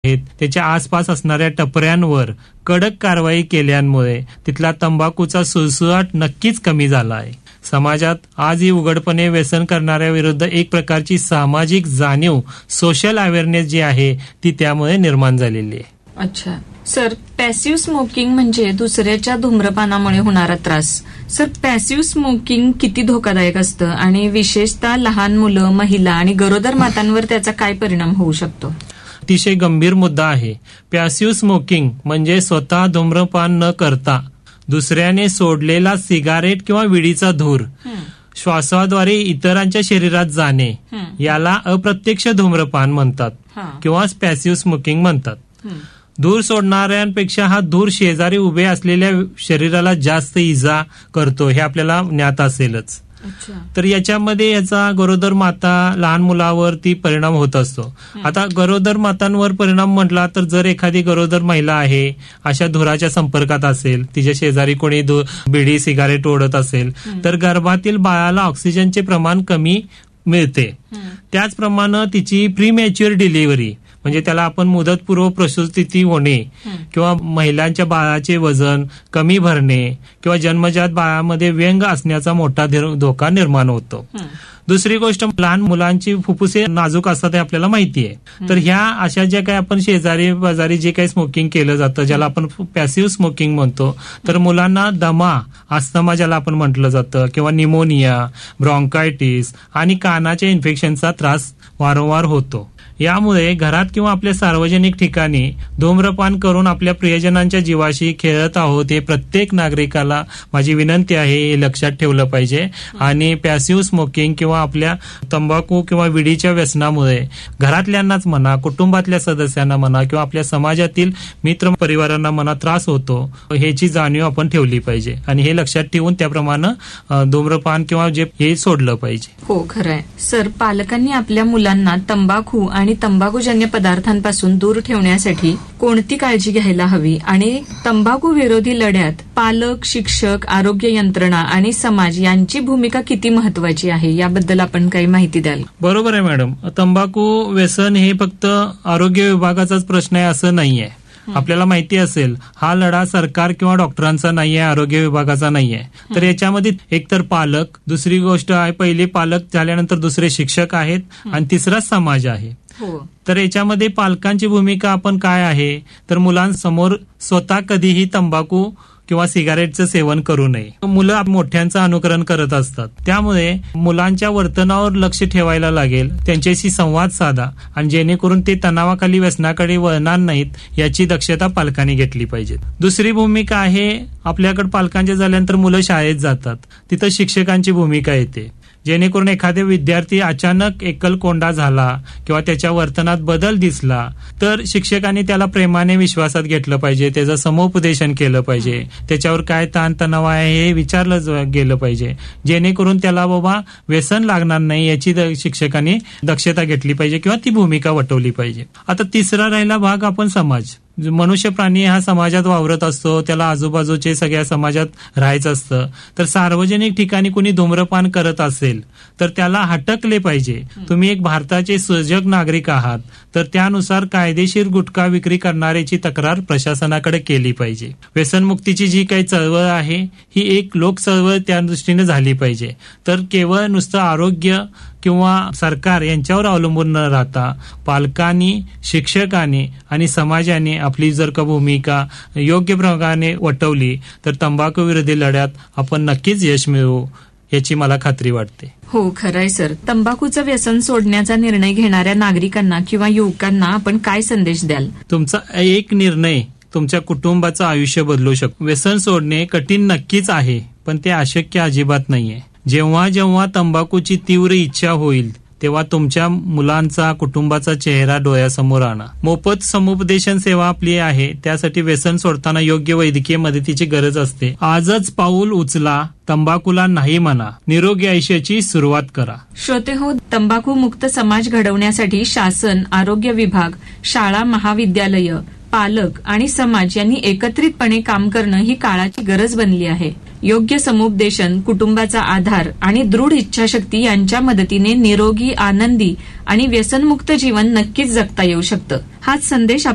आहेत त्याच्या आसपास असणाऱ्या टपऱ्यांवर कडक कारवाई केल्यामुळे तिथला तंबाखूचा सुळसुळाट नक्कीच कमी झाला आहे. समाजात आजही उघडपणे व्यसन करणाऱ्या विरुद्ध एक प्रकारची सामाजिक जाणीव, सोशल अवेअरनेस जी आहे ती त्यामुळे निर्माण झालेली आहे. अच्छा सर, पॅसिव्ह स्मोकिंग म्हणजे दुसऱ्याच्या धूम्रपानामुळे होणारा त्रास. सर, पॅसिव्ह स्मोकिंग किती धोकादायक असतं आणि विशेषतः लहान मुलं, महिला आणि गरोदर मातांवर त्याचा काय परिणाम होऊ शकतो? अतिशय गंभीर मुद्दा आहे. पॅसिव्ह स्मोकिंग म्हणजे स्वतः धूम्रपान न करता दुसऱ्याने सोडलेला सिगारेट किंवा विडीचा धूर श्वासाद्वारे इतरांच्या शरीरात जाणे याला अप्रत्यक्ष धूम्रपान म्हणतात किंवा पॅसिव्ह स्मोकिंग म्हणतात. धूर सोडणाऱ्यांपेक्षा हा धूर शेजारी उभे असलेल्या शरीराला जास्त इजा करतो हे आपल्याला ज्ञात असेलच. तर याच्यामध्ये याचा गरोदर माता, लहान मुलावरती परिणाम होत असतो. आता गरोदर मातांवर परिणाम म्हटला तर जर एखादी गरोदर महिला आहे अशा धुराच्या संपर्कात असेल, तिच्या शेजारी कोणी बिडी सिगारेट ओढत असेल तर गर्भातील बाळाला ऑक्सिजनचे प्रमाण कमी मिळते. त्याचप्रमाणे तिची प्रीमॅच्युअर डिलिव्हरी म्हणजे त्याला आपण मुदतपूर्व प्रसूती होणे किंवा महिलांच्या बाळाचे वजन कमी भरणे किंवा जन्मजात बाळामध्ये व्यंग असण्याचा मोठा धोका निर्माण होतो. दुसरी गोष्ट, लहान मुलांची फुफ्फुसे नाजूक असतात हे आपल्याला माहिती आहे. तर ह्या अशा ज्या काही आपण शेजारी बाजारी जे काही स्मोकिंग केलं जातं ज्याला आपण पॅसिव्ह स्मोकिंग म्हणतो, तर मुलांना दमा, अस्थमा ज्याला आपण म्हटलं जातं किंवा निमोनिया, ब्रॉन्कायटिस आणि कानाच्या इन्फेक्शनचा त्रास वारंवार होतो. यामुळे घरात किंवा आपल्या सार्वजनिक ठिकाणी धूम्रपान करून आपल्या प्रियजनांच्या जीवाशी खेळत आहोत हे प्रत्येक नागरिकाला माझी विनंती आहे, हे लक्षात ठेवलं पाहिजे. आणि पॅसिव्ह स्मोकिंग किंवा आपल्या तंबाखू किंवा विडीच्या व्यसनामुळे घरातल्यांनाच म्हणा, कुटुंबातल्या सदस्यांना म्हणा किंवा आपल्या समाजातील मित्र परिवारांना म्हणा त्रास होतो, ह्याची जाणीव आपण ठेवली पाहिजे आणि हे लक्षात ठेवून त्याप्रमाणे धूम्रपान किंवा जे हे सोडलं पाहिजे. हो, खरंय सर. पालकांनी आपल्या मुलांना तंबाखू आणि तंबाखूजन्य पदार्थांपासून दूर ठेवण्यासाठी कोणती काळजी घ्यायला हवी आणि तंबाखू विरोधी लढ्यात पालक, शिक्षक, आरोग्य यंत्रणा आणि समाज यांची भूमिका किती महत्वाची आहे याबद्दल आपण काही माहिती द्याल? बरोबर आहे मॅडम. तंबाखू व्यसन हे फक्त आरोग्य विभागाचाच प्रश्न आहे असं नाहीये. आपल्याला माहिती असेल हा लढा सरकार किंवा डॉक्टरांचा नाहीये, आरोग्य विभागाचा नाहीये. तर याच्यामध्ये एकतर पालक, दुसरी गोष्ट आहे पहिली पालक झाल्यानंतर दुसरे शिक्षक आहेत आणि तिसरा समाज आहे. तर याच्यामध्ये पालकांची भूमिका आपण काय आहे तर मुलांसमोर स्वतः कधीही तंबाखू किंवा सिगारेटचं सेवन करू नये. मुलं मोठ्यांचं अनुकरण करत असतात, त्यामुळे मुलांच्या वर्तनावर लक्ष ठेवायला लागेल, त्यांच्याशी संवाद साधा आणि जेणेकरून ते तणावाखाली व्यसनाकडे वळणार नाहीत याची दक्षता पालकांनी घेतली पाहिजे. दुसरी भूमिका आहे आपल्याकडे पालकांच्या झाल्यानंतर मुलं शाळेत जातात, तिथं शिक्षकांची भूमिका येते. जेणेकरून एखादा विद्यार्थी अचानक एकलकोंडा झाला किंवा त्याच्या वर्तनात बदल दिसला तर शिक्षकांनी त्याला प्रेमाने विश्वासात घेतलं पाहिजे, त्याचं समुपदेशन केलं पाहिजे, त्याच्यावर काय ताणतणाव आहे हे विचारलं गेलं पाहिजे, जेणेकरून त्याला बाबा व्यसन लागणार नाही याची शिक्षकांनी दक्षता घेतली पाहिजे किंवा ती भूमिका वठवली पाहिजे. आता तिसरा राहिला भाग आपण समाज. मनुष्य प्राणी हा समाजात वावरत असतो, त्याला आजूबाजूचे सगळ्या समाजात राहायचं असतं. तर सार्वजनिक ठिकाणी कुणी धूम्रपान करत असेल तर त्याला हटकले पाहिजे. तुम्ही एक भारताचे सजग नागरिक आहात तर त्यानुसार कायदेशीर गुटखा विक्री करणाऱ्याची तक्रार प्रशासनाकडे केली पाहिजे. व्यसनमुक्तीची जी काही चळवळ आहे ही एक लोक चळवळ त्या दृष्टीने झाली पाहिजे. तर केवळ नुसतं आरोग्य किंवा सरकार यांच्यावर अवलंबून न राहता पालकांनी, शिक्षकांनी आणि समाजाने आपली जर का भूमिका योग्य प्रकारे वटवली तर तंबाखू विरोधी लढ्यात आपण नक्कीच यश मिळवू याची मला खात्री वाटते. हो, खरंय सर. तंबाखूचं व्यसन सोडण्याचा निर्णय घेणाऱ्या नागरिकांना किंवा युवकांना आपण काय संदेश द्याल? तुमचा एक निर्णय तुमच्या कुटुंबाचं आयुष्य बदलू शकतो. व्यसन सोडणे कठीण नक्कीच आहे पण ते अशक्य अजिबात नाहीये. जेव्हा जेव्हा तंबाखूची तीव्र इच्छा होईल तेव्हा तुमच्या मुलांचा, कुटुंबाचा चेहरा डोळ्यासमोर आणा. मोफत समुपदेशन सेवा आपली आहे, त्यासाठी व्यसन सोडताना योग्य वैद्यकीय मदतीची गरज असते. आजच पाऊल उचला, तंबाखूला नाही म्हणा, निरोगी आयुष्याची सुरुवात करा. श्रोते हो, तंबाखू मुक्त समाज घडवण्यासाठी शासन, आरोग्य विभाग, शाळा, महाविद्यालय, पालक आणि समाज यांनी एकत्रितपणे काम करणं ही काळाची गरज बनली आहे. योग्य समुपदेशन, कुटुंबाचा आधार आणि दृढ इच्छाशक्ती यांच्या मदतीने निरोगी, आनंदी आणि व्यसनमुक्त जीवन नक्कीच जगता येऊ शकतं. हाच संदेश